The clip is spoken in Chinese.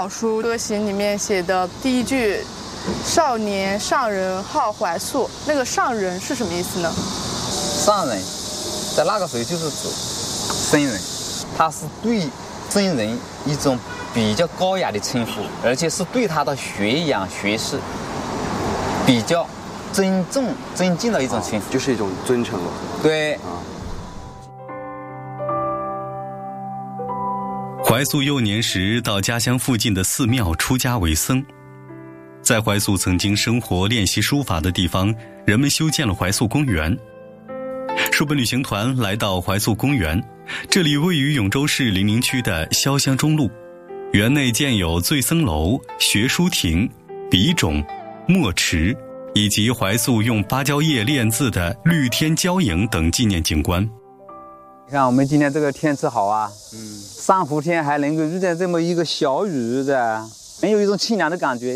草书歌行》里面写的第一句“少年上人好怀素”，那个上人是什么意思呢？ 上人在那个时候就是指僧人，他是对僧人一种比较高雅的称呼，而且是对他的学养学识比较尊重尊敬的一种称呼， 就是一种尊称了。 对。 怀素幼年时到家乡附近的寺庙出家为僧，在怀素曾经生活练习书法的地方，人们修建了怀素公园。书本旅行团来到怀素公园，这里位于永州市零陵区的潇湘中路，园内建有醉僧楼、学书亭、笔冢、墨池，以及怀素用芭蕉叶练字的绿天胶影等纪念景观。 你看我们今天这个天气好啊，上伏天还能够遇见这么一个小雨子，很有一种清凉的感觉。